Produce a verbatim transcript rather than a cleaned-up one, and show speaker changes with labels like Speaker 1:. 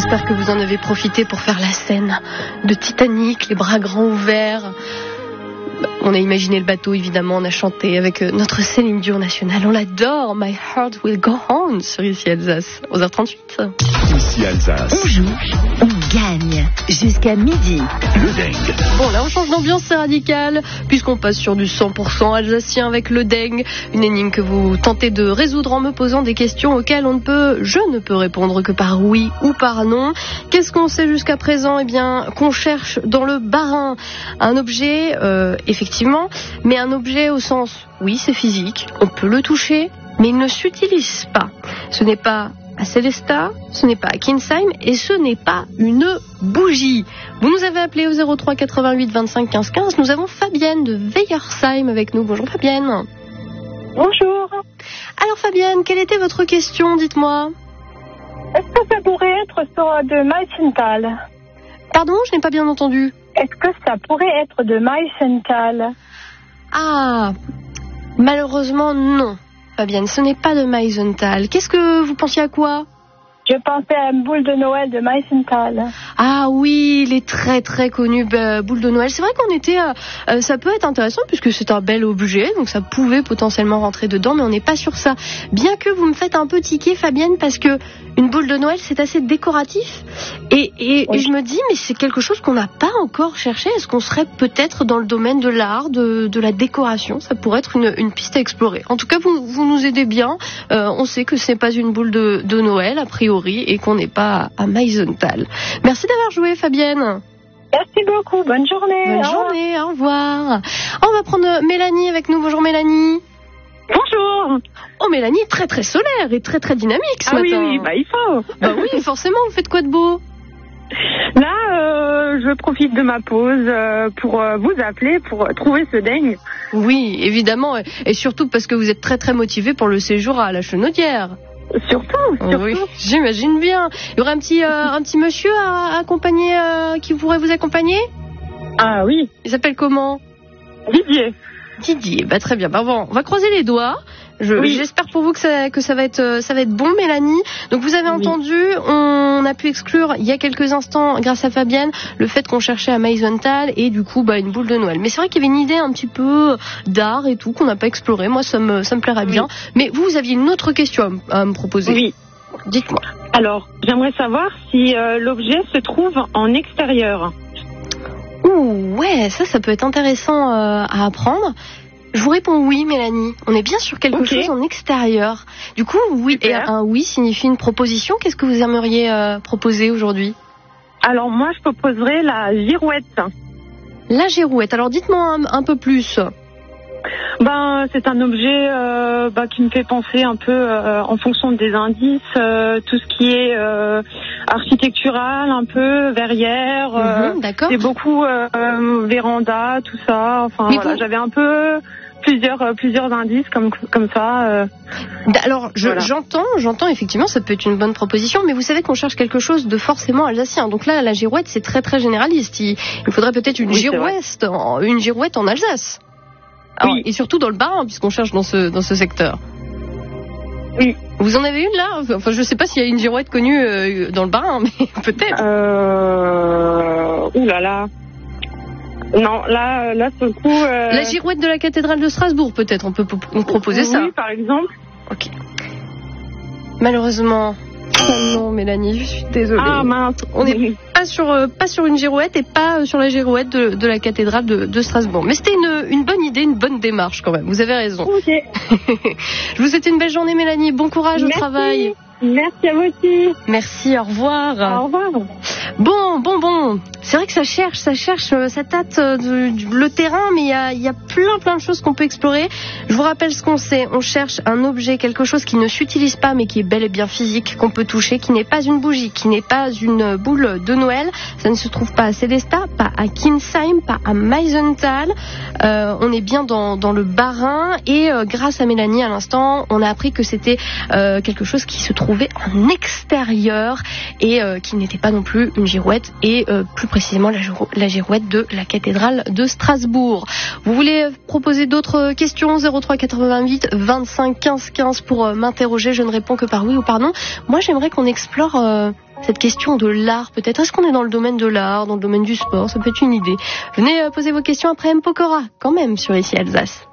Speaker 1: J'espère que vous en avez profité pour faire la scène de Titanic, les bras grands ouverts. On a imaginé le bateau, évidemment, on a chanté avec notre Céline Dion nationale. On l'adore, My Heart Will Go On sur Ici Alsace, onze heures trente-huit.
Speaker 2: Ici Alsace.
Speaker 3: On joue, on gagne, jusqu'à midi.
Speaker 2: Le Deng.
Speaker 1: Bon, là on change d'ambiance, c'est radical, puisqu'on passe sur du cent pour cent alsacien avec le Deng. Une énigme que vous tentez de résoudre en me posant des questions auxquelles on ne peut, je ne peux répondre que par oui ou par non. Qu'est-ce qu'on sait jusqu'à présent? Eh bien, qu'on cherche dans le Bas-Rhin un objet, euh, effectivement, mais un objet au sens, oui, c'est physique, on peut le toucher, mais il ne s'utilise pas. Ce n'est pas à Célestat, ce n'est pas à Kinsheim et ce n'est pas une bougie. Vous nous avez appelé au zéro trois quatre-vingt-huit vingt-cinq quinze quinze. Nous avons Fabienne de Weyersheim avec nous. Bonjour Fabienne.
Speaker 4: Bonjour.
Speaker 1: Alors Fabienne, quelle était votre question? Dites-moi.
Speaker 4: Est-ce que ça pourrait être sur de Meisenthal?
Speaker 1: Pardon, je n'ai pas bien entendu.
Speaker 4: Est-ce que ça pourrait être de Meisenthal?
Speaker 1: Ah, malheureusement non. Fabienne, ce n'est pas de Meisenthal. Qu'est-ce que vous pensiez à quoi?
Speaker 4: Je pensais à une boule de Noël de Meisenthal.
Speaker 1: Ah oui, il est très très connu, bah, boule de Noël. C'est vrai qu'on était, euh, euh, ça peut être intéressant puisque c'est un bel objet, donc ça pouvait potentiellement rentrer dedans, mais on n'est pas sur ça. Bien que vous me faites un peu tiquer, Fabienne, parce que une boule de Noël, c'est assez décoratif. Et, et, oui. et je me dis, mais c'est quelque chose qu'on n'a pas encore cherché. Est-ce qu'on serait peut-être dans le domaine de l'art, de, de la décoration? Ça pourrait être une, une piste à explorer. En tout cas, vous, vous nous aidez bien. Euh, on sait que ce n'est pas une boule de, de Noël, a priori, et qu'on n'est pas à Meisenthal. Merci d'avoir joué, Fabienne.
Speaker 4: Merci beaucoup. Bonne journée.
Speaker 1: Bonne
Speaker 4: au
Speaker 1: journée. Revoir. Au revoir. On va prendre Mélanie avec nous. Bonjour, Mélanie.
Speaker 4: Bonjour.
Speaker 1: Oh, Mélanie, très très solaire et très très dynamique ce
Speaker 4: ah
Speaker 1: matin.
Speaker 4: oui, oui, bah il faut.
Speaker 1: Bah oui, forcément. Vous faites quoi de beau?
Speaker 4: Là, euh, je profite de ma pause euh, pour euh, vous appeler pour trouver ce Deng.
Speaker 1: Oui, évidemment, et surtout parce que vous êtes très très motivé pour le séjour à la Chenaudière.
Speaker 4: Surtout, surtout.
Speaker 1: Oui, j'imagine bien. Il y aurait un petit, euh, un petit monsieur à, à accompagner, euh, qui pourrait vous accompagner?
Speaker 4: Ah oui.
Speaker 1: Il s'appelle comment?
Speaker 4: Didier.
Speaker 1: Didier, bah très bien. Bah bon, on va croiser les doigts. Je, oui. J'espère pour vous que ça, que ça va être, ça va être bon, Mélanie. Donc vous avez entendu, oui. on a pu exclure il y a quelques instants, grâce à Fabienne, le fait qu'on cherchait à Meisenthal et du coup, bah une boule de Noël. Mais c'est vrai qu'il y avait une idée un petit peu d'art et tout qu'on n'a pas exploré. Moi, ça me, ça me plairait oui. bien. Mais vous, vous aviez une autre question à, m- à me proposer.
Speaker 4: Oui.
Speaker 1: Dites-moi.
Speaker 4: Alors, j'aimerais savoir si euh, l'objet se trouve en extérieur.
Speaker 1: Ouh, ouais, ça, ça peut être intéressant euh, à apprendre. Je vous réponds oui, Mélanie. On est bien sur quelque okay. chose en extérieur. Du coup, oui, Super. Et un oui signifie une proposition. Qu'est-ce que vous aimeriez euh, proposer aujourd'hui?
Speaker 4: Alors, moi, je proposerais la girouette.
Speaker 1: La girouette. Alors, dites-moi un, un peu plus.
Speaker 4: Ben, c'est un objet euh, bah, qui me fait penser un peu euh, en fonction des indices, euh, tout ce qui est euh, architectural, un peu verrière. Euh,
Speaker 1: mmh, d'accord.
Speaker 4: C'est beaucoup euh, euh, véranda, tout ça. Enfin,
Speaker 1: Mais
Speaker 4: voilà,
Speaker 1: vous...
Speaker 4: j'avais un peu plusieurs euh, plusieurs indices comme comme ça. Euh.
Speaker 1: Alors, je, voilà. j'entends, j'entends effectivement, ça peut être une bonne proposition, mais vous savez qu'on cherche quelque chose de forcément alsacien. Donc là, la girouette, c'est très très généraliste. Il, il faudrait peut-être une oui, girouette, en, une girouette en Alsace. Alors, oui. Et surtout dans le Bas-Rhin, puisqu'on cherche dans ce, dans ce secteur.
Speaker 4: Oui.
Speaker 1: Vous en avez une là? Enfin, je ne sais pas s'il y a une girouette connue euh, dans le Bas-Rhin, mais peut-être.
Speaker 4: Euh... Ouh là là. Non, là, là, sur le coup... Euh...
Speaker 1: La girouette de la cathédrale de Strasbourg, peut-être, on peut on proposer
Speaker 4: oui,
Speaker 1: ça.
Speaker 4: Oui, par exemple.
Speaker 1: Ok. Malheureusement... Oh non, Mélanie, je suis désolée.
Speaker 4: Ah mince.
Speaker 1: On n'est pas sur, euh, pas sur une girouette et pas euh, sur la girouette de, de la cathédrale de, de Strasbourg. Mais c'était une, une bonne idée, une bonne démarche quand même. Vous avez raison.
Speaker 4: Ok.
Speaker 1: Je vous souhaite une belle journée, Mélanie. Bon courage
Speaker 4: Merci.
Speaker 1: Au travail.
Speaker 4: Merci à vous aussi.
Speaker 1: Merci, au revoir.
Speaker 4: Au revoir.
Speaker 1: Bon, bon, bon. C'est vrai que ça cherche, ça cherche, ça tâte de, de, le terrain, mais il y a, y a plein, plein de choses qu'on peut explorer. Je vous rappelle ce qu'on sait. On cherche un objet, quelque chose qui ne s'utilise pas, mais qui est bel et bien physique, qu'on peut toucher, qui n'est pas une bougie, qui n'est pas une boule de Noël. Ça ne se trouve pas à Célestat, pas à Kinsheim, pas à Meisenthal. Euh, on est bien dans, dans le Bas-Rhin. Et euh, grâce à Mélanie, à l'instant, on a appris que c'était euh, quelque chose qui se trouvait en extérieur et euh, qui n'était pas non plus une girouette et euh, plus précisément la, girou- la girouette de la cathédrale de Strasbourg. Vous voulez proposer d'autres questions? Zéro trois quatre-vingt-huit vingt-cinq quinze quinze pour euh, m'interroger. Je ne réponds que par oui ou par non. Moi, j'aimerais qu'on explore euh, cette question de l'art peut-être. Est-ce qu'on est dans le domaine de l'art, dans le domaine du sport? Ça peut être une idée. Venez euh, poser vos questions après M. Pokora, quand même, sur Ici Alsace.